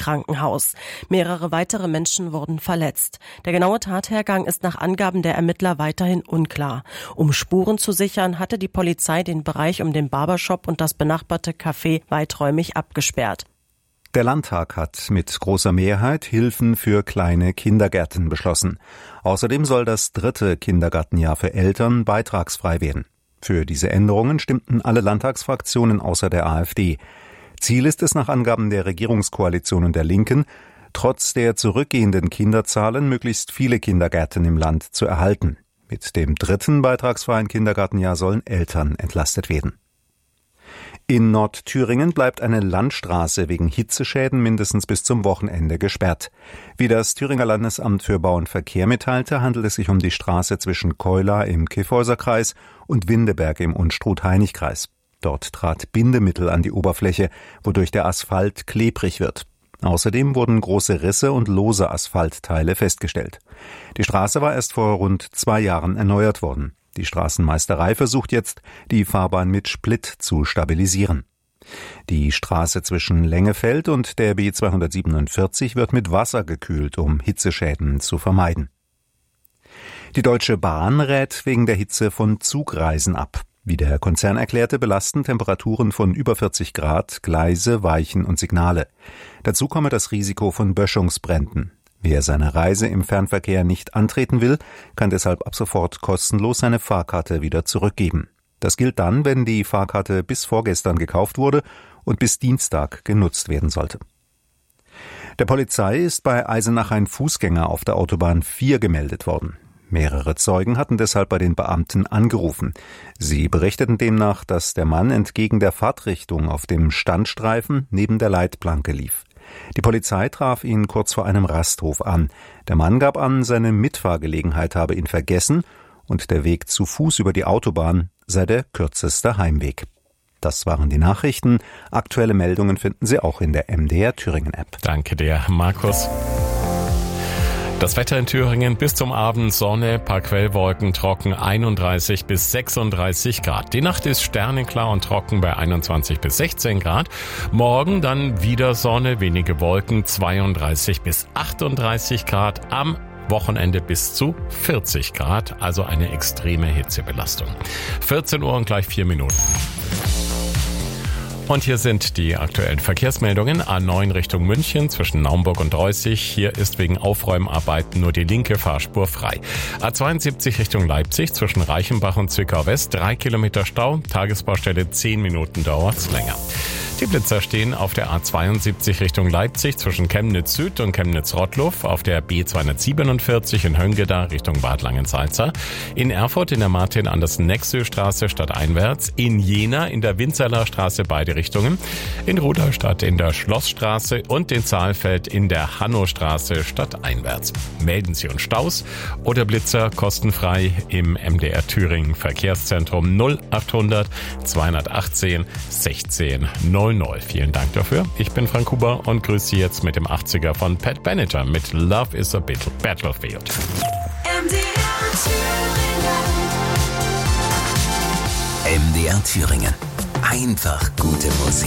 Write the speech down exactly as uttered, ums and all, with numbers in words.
Krankenhaus. Mehrere weitere Menschen wurden verletzt. Der genaue Tathergang ist nach Angaben der Ermittler weiterhin unklar. Um Spuren zu sichern, hatte die Polizei den Bereich um den Barbershop und das benachbarte Café weiträumig abgesperrt. Der Landtag hat mit großer Mehrheit Hilfen für kleine Kindergärten beschlossen. Außerdem soll das dritte Kindergartenjahr für Eltern beitragsfrei werden. Für diese Änderungen stimmten alle Landtagsfraktionen außer der AfD. Ziel ist es nach Angaben der Regierungskoalition und der Linken, trotz der zurückgehenden Kinderzahlen möglichst viele Kindergärten im Land zu erhalten. Mit dem dritten beitragsfreien Kindergartenjahr sollen Eltern entlastet werden. In Nordthüringen bleibt eine Landstraße wegen Hitzeschäden mindestens bis zum Wochenende gesperrt. Wie das Thüringer Landesamt für Bau und Verkehr mitteilte, handelt es sich um die Straße zwischen Keula im Kyffhäuserkreis und Windeberg im Unstrut-Hainich-Kreis. Dort trat Bindemittel an die Oberfläche, wodurch der Asphalt klebrig wird. Außerdem wurden große Risse und lose Asphaltteile festgestellt. Die Straße war erst vor rund zwei Jahren erneuert worden. Die Straßenmeisterei versucht jetzt, die Fahrbahn mit Split zu stabilisieren. Die Straße zwischen Lengefeld und der B zweihundertsiebenundvierzig wird mit Wasser gekühlt, um Hitzeschäden zu vermeiden. Die Deutsche Bahn rät wegen der Hitze von Zugreisen ab. Wie der Konzern erklärte, belasten Temperaturen von über vierzig Grad Gleise, Weichen und Signale. Dazu komme das Risiko von Böschungsbränden. Wer seine Reise im Fernverkehr nicht antreten will, kann deshalb ab sofort kostenlos seine Fahrkarte wieder zurückgeben. Das gilt dann, wenn die Fahrkarte bis vorgestern gekauft wurde und bis Dienstag genutzt werden sollte. Der Polizei ist bei Eisenach ein Fußgänger auf der Autobahn vier gemeldet worden. Mehrere Zeugen hatten deshalb bei den Beamten angerufen. Sie berichteten demnach, dass der Mann entgegen der Fahrtrichtung auf dem Standstreifen neben der Leitplanke lief. Die Polizei traf ihn kurz vor einem Rasthof an. Der Mann gab an, seine Mitfahrgelegenheit habe ihn vergessen und der Weg zu Fuß über die Autobahn sei der kürzeste Heimweg. Das waren die Nachrichten. Aktuelle Meldungen finden Sie auch in der M D R Thüringen App. Danke dir, Markus. Das Wetter in Thüringen bis zum Abend Sonne, paar Quellwolken, trocken einunddreißig bis sechsunddreißig Grad. Die Nacht ist sternenklar und trocken bei einundzwanzig bis sechzehn Grad. Morgen dann wieder Sonne, wenige Wolken, zweiunddreißig bis achtunddreißig Grad. Am Wochenende bis zu vierzig Grad, also eine extreme Hitzebelastung. vierzehn Uhr und gleich vier Minuten. Und hier sind die aktuellen Verkehrsmeldungen. A neun Richtung München zwischen Naumburg und Reußig. Hier ist wegen Aufräumarbeiten nur die linke Fahrspur frei. A zweiundsiebzig Richtung Leipzig zwischen Reichenbach und Zwickau West. Drei Kilometer Stau. Tagesbaustelle zehn Minuten dauert's länger. Die Blitzer stehen auf der A zweiundsiebzig Richtung Leipzig zwischen Chemnitz Süd und Chemnitz Rottluff, auf der B zweihundertsiebenundvierzig in Höngeda Richtung Bad Langensalza, in Erfurt in der Martin-Andersen-Nexö-Straße stadteinwärts, in Jena in der Winzerler Straße beide Richtungen, in Rudolstadt in der Schlossstraße und in Saalfeld in der Hannostraße stadteinwärts. Melden Sie uns Staus oder Blitzer kostenfrei im M D R Thüringen Verkehrszentrum null achthundert zweihundertachtzehn sechzehn null null. Vielen Dank dafür. Ich bin Frank Huber und grüße Sie jetzt mit dem achtziger von Pat Benatar mit Love is a Battlefield. M D R Thüringen. M D R Thüringen. Einfach gute Musik.